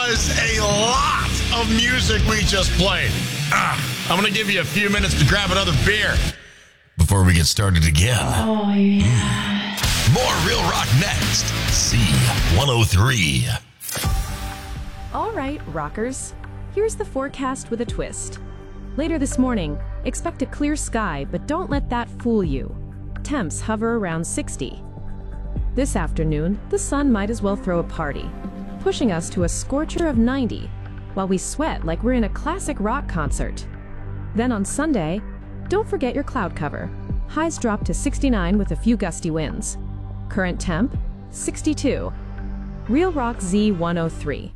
was a lot of music we just played. I'm going to give you a few minutes to grab another beer before we get started again. Oh, yeah. More Real Rock next. C103. All right, rockers. Here's the forecast with a twist. Later this morning, expect a clear sky, but don't let that fool you. Temps hover around 60. This afternoon, the sun might as well throw a party, pushing us to a scorcher of 90, while we sweat like we're in a classic rock concert. Then on Sunday, don't forget your cloud cover. Highs drop to 69 with a few gusty winds. Current temp, 62. Real Rock Z103.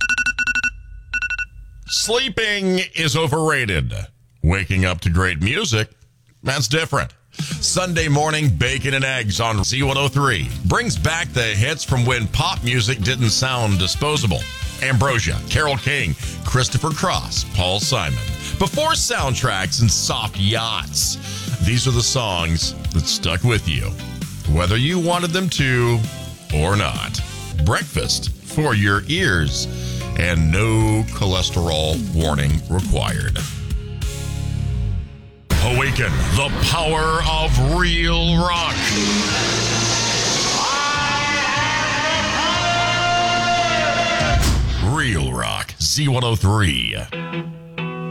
Sleeping is overrated. Waking up to great music, that's different. Sunday morning bacon and eggs on Z103 brings back the hits from when pop music didn't sound disposable. Ambrosia, Carole King, Christopher Cross, Paul Simon. Before soundtracks and soft yachts, these are the songs that stuck with you, whether you wanted them to or not. Breakfast for your ears, and no cholesterol warning required. Awaken the power of real rock. Real Rock Z103.